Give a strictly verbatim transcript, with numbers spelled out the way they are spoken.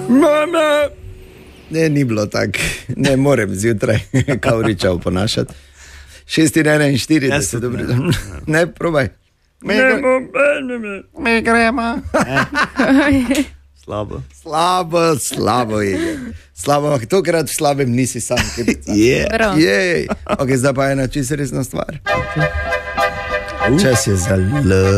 Mama! Ne, ni bilo tako, ne morem zjutraj Kavriča oponašati. šest enainštirideset, dobro. Ne, probaj. Mi gre... gremo. Slabo. Slabo, slabo je. Slabo, ampak tokrat v slabem nisi sam. Je, je. Ok, zdaj pa ena čisto resna stvar. Čas je za L.